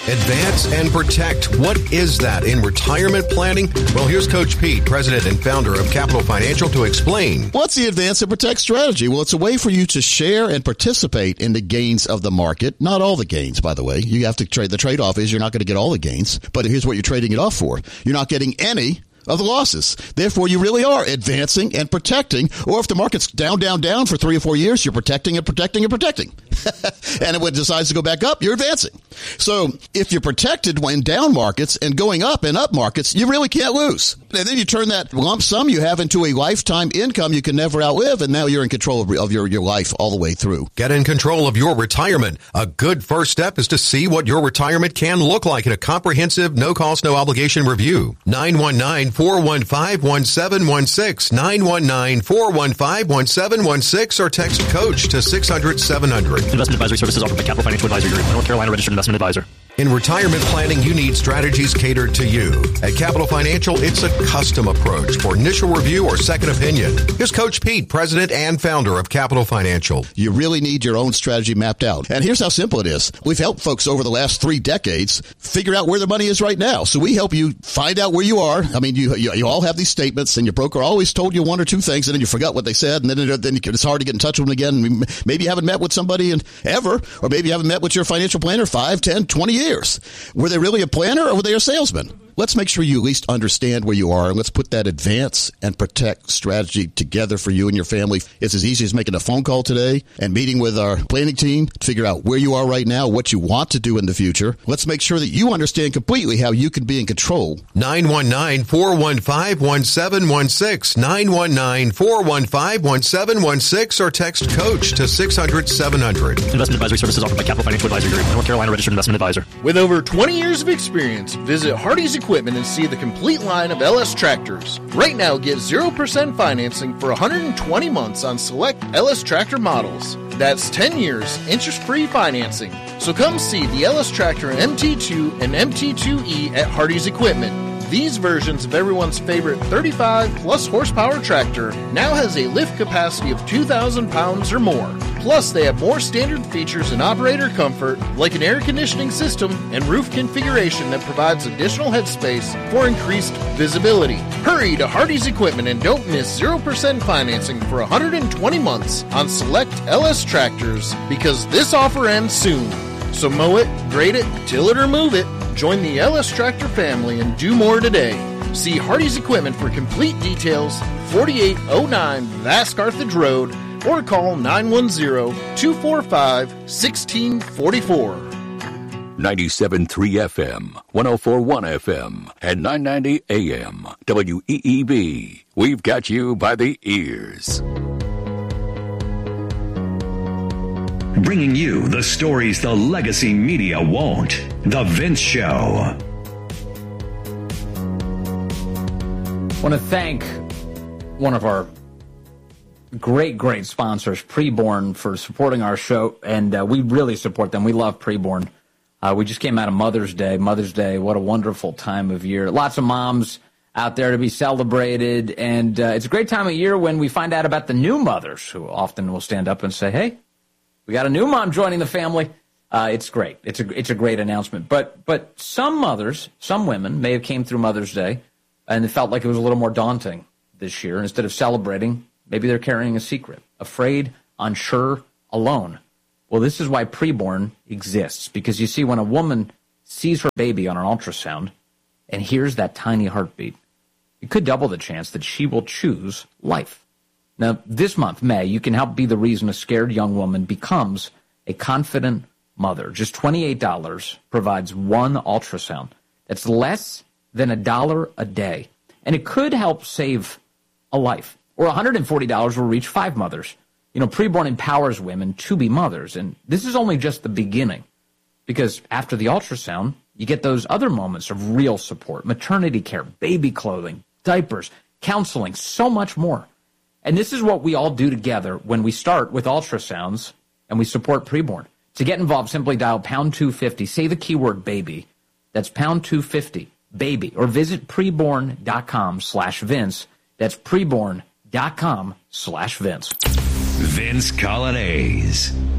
Advance and protect. What is that in retirement planning? Well, here's Coach Pete, president and founder of Capital Financial, to explain. What's the Advance and Protect strategy? Well, it's a way for you to share and participate in the gains of the market. Not all the gains, by the way. You have to trade. The trade-off is you're not going to get all the gains, but here's what you're trading it off for. You're not getting any of the losses. Therefore, you really are advancing and protecting. Or if the market's down for 3 or 4 years, you're protecting and protecting and protecting. And when it decides to go back up, you're advancing. So if you're protected when down markets and going up in up markets, you really can't lose. And then you turn that lump sum you have into a lifetime income you can never outlive, and now you're in control of your life all the way through. Get in control of your retirement. A good first step is to see what your retirement can look like in a comprehensive, no-cost, no-obligation review. 919-415-1716, 919-415-1716, or text COACH to 600-700. Investment advisory services offered by Capital Financial Advisory Group, a North Carolina registered investment advisor. In retirement planning, you need strategies catered to you. At Capital Financial, it's a custom approach for initial review or second opinion. Here's Coach Pete, president and founder of Capital Financial. You really need your own strategy mapped out. And here's how simple it is. We've helped folks over the last 3 decades figure out where their money is right now. So we help you find out where you are. I mean, you all have these statements, and your broker always told you 1 or 2 things, and then you forgot what they said, and then it's hard to get in touch with them again. Maybe you haven't met with somebody ever, or maybe you haven't met with your financial planner 5, 10, 20 years. Were they really a planner, or were they a salesman? Let's make sure you at least understand where you are, and let's put that advance and protect strategy together for you and your family. It's as easy as making a phone call today and meeting with our planning team to figure out where you are right now, what you want to do in the future. Let's make sure that you understand completely how you can be in control. 919-415-1716, 919-415-1716, or text COACH to 600-700. Investment advisory services offered by Capital Financial Advisory Group, a North Carolina registered investment advisor. With over 20 years of experience, visit Hardy's Equipment and see the complete line of LS tractors. Right now, get 0% financing for 120 months on select LS tractor models. That's 10 years interest-free financing. So come see the LS Tractor MT2 and MT2E at Hardy's Equipment. These versions of everyone's favorite 35-plus horsepower tractor now has a lift capacity of 2,000 pounds or more. Plus, they have more standard features and operator comfort, like an air conditioning system and roof configuration that provides additional headspace for increased visibility. Hurry to Hardy's Equipment and don't miss 0% financing for 120 months on select LS tractors, because this offer ends soon. So mow it, grade it, till it or move it. Join the LS Tractor family and do more today. See Hardy's Equipment for complete details, 4809 Vask Carthage Road, or call 910-245-1644. 97.3 FM, 104.1 FM, and 990 AM. WEEB. We've got you by the ears. Bringing you the stories the legacy media won't. The Vince Show. I want to thank one of our great sponsors, Preborn, for supporting our show, and we really support them. We love Preborn. We just came out of Mother's Day. Mother's Day, what a wonderful time of year. Lots of moms out there to be celebrated, and it's a great time of year when we find out about the new mothers who often will stand up and say, hey, we got a new mom joining the family. It's great. It's a great announcement. But some mothers, some women may have came through Mother's Day and it felt like it was a little more daunting this year. Instead of celebrating, maybe they're carrying a secret, afraid, unsure, alone. Well, this is why Preborn exists, because you see, when a woman sees her baby on an ultrasound and hears that tiny heartbeat, it could double the chance that she will choose life. Now, this month, May, you can help be the reason a scared young woman becomes a confident mother. Just $28 provides one ultrasound. That's less than $1 a day. And it could help save a life. Or $140 will reach 5 mothers. You know, Preborn empowers women to be mothers. And this is only just the beginning. Because after the ultrasound, you get those other moments of real support. Maternity care, baby clothing, diapers, counseling, so much more. And this is what we all do together when we start with ultrasounds and we support Preborn. To get involved, simply dial pound 250. Say the keyword baby. That's pound 250, baby. Or visit preborn.com/Vince. That's preborn.com/Vince. Vince Colonnese.